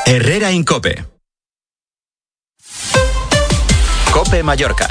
Herrera Incope. Cope Mallorca.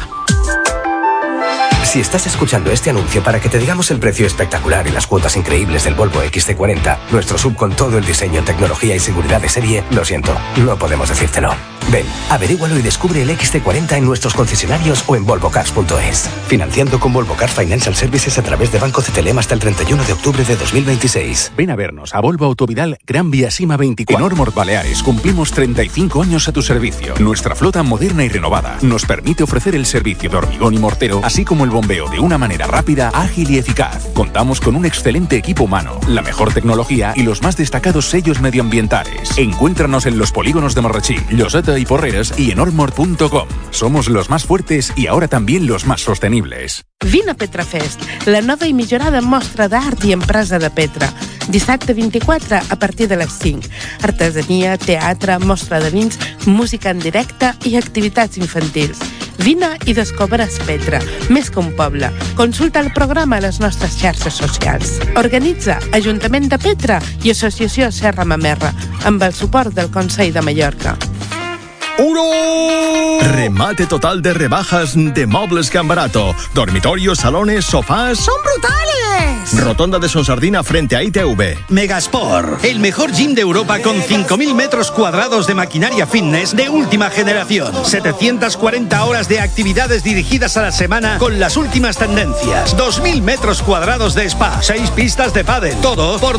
Si estás escuchando este anuncio para que te digamos el precio espectacular y las cuotas increíbles del Volvo XC40, nuestro SUV con todo el diseño, tecnología y seguridad de serie, lo siento, no podemos decírtelo. Ven, averígualo y descubre el XC40 en nuestros concesionarios o en volvocars.es. Financiando con Volvo Cars Financial Services a través de Banco CTLM hasta el 31 de octubre de 2026. Ven a vernos a Volvo Autovidal Gran Vía Sima 24. En Ormord Baleares cumplimos 35 años a tu servicio. Nuestra flota moderna y renovada nos permite ofrecer el servicio de hormigón y mortero, así como el bombeo de una manera rápida, ágil y eficaz. Contamos con un excelente equipo humano, la mejor tecnología y los más destacados sellos medioambientales. Encuéntranos en los polígonos de Marratxí, Lloseta y Porreres y en ormord.com. Somos los más fuertes y ahora también los más sostenibles. Vine a Petrafest, la nova i millorada mostra d'art i empresa de Petra. Dissabte 24 a partir de les 5. Artesania, teatre, mostra de vins, música en directe i activitats infantils. Vine i descobres Petra, més que un poble. Consulta el programa a les nostres xarxes socials. Organitza Ajuntament de Petra i Associació Serra Mamerra, amb el suport del Consell de Mallorca. ¡Uno! Remate total de rebajas de Mobles Can Barato. Dormitorios, salones, sofás. ¡Son brutales! Rotonda de Sonsardina frente a ITV. Megasport, el mejor gym de Europa con 5.000 metros cuadrados de maquinaria fitness de última generación. 740 horas de actividades dirigidas a la semana con las últimas tendencias. 2.000 metros cuadrados de spa. 6 pistas de pádel. Todo por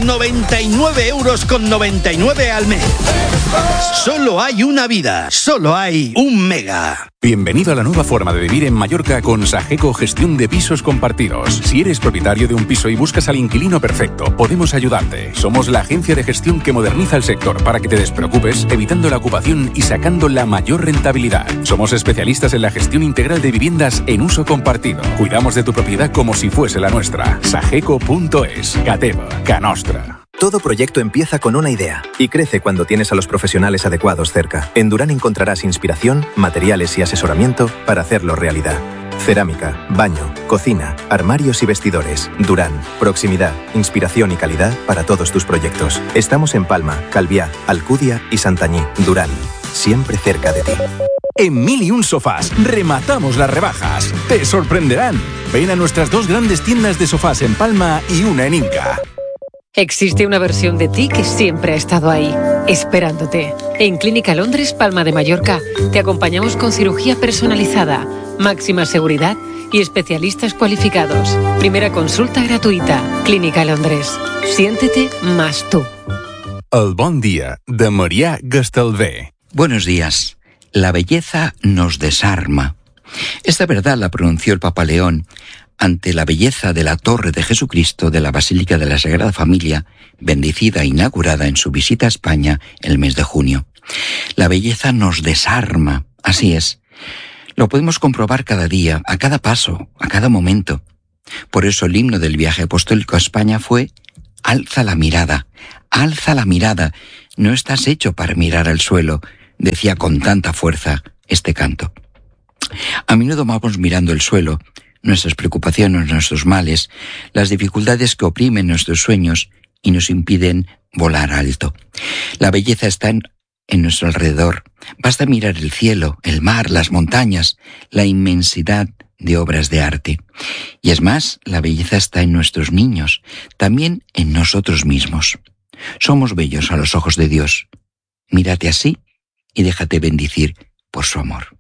99,99 € al mes. Solo hay una vida. Solo hay un Mega. Bienvenido a la nueva forma de vivir en Mallorca con Sageco Gestión de Pisos Compartidos. Si eres propietario de un piso y buscas al inquilino perfecto, podemos ayudarte. Somos la agencia de gestión que moderniza el sector para que te despreocupes, evitando la ocupación y sacando la mayor rentabilidad. Somos especialistas en la gestión integral de viviendas en uso compartido. Cuidamos de tu propiedad como si fuese la nuestra. Sageco.es. Cateva. Canostra. Todo proyecto empieza con una idea y crece cuando tienes a los profesionales adecuados cerca. En Durán encontrarás inspiración, materiales y asesoramiento para hacerlo realidad. Cerámica, baño, cocina, armarios y vestidores. Durán, proximidad, inspiración y calidad para todos tus proyectos. Estamos en Palma, Calviá, Alcudia y Santañí. Durán, siempre cerca de ti. En 1001 Sofás rematamos las rebajas. Te sorprenderán. Ven a nuestras 2 grandes tiendas de sofás en Palma y una en Inca. Existe una versión de ti que siempre ha estado ahí, esperándote. En Clínica Londres Palma de Mallorca te acompañamos con cirugía personalizada, máxima seguridad y especialistas cualificados. Primera consulta gratuita. Clínica Londres. Siéntete más tú. El bon dia de Marià Gastalvé. Buenos días. La belleza nos desarma. Esta verdad la pronunció el Papa León ante la belleza de la Torre de Jesucristo de la Basílica de la Sagrada Familia, bendecida e inaugurada en su visita a España el mes de junio. La belleza nos desarma, así es. Lo podemos comprobar cada día, a cada paso, a cada momento. Por eso el himno del viaje apostólico a España fue «Alza la mirada, no estás hecho para mirar al suelo», decía con tanta fuerza este canto. A menudo vamos mirando el suelo, nuestras preocupaciones, nuestros males, las dificultades que oprimen nuestros sueños y nos impiden volar alto. La belleza está en nuestro alrededor. Basta mirar el cielo, el mar, las montañas, la inmensidad de obras de arte. Y es más, la belleza está en nuestros niños, también en nosotros mismos. Somos bellos a los ojos de Dios. Mírate así y déjate bendecir por su amor.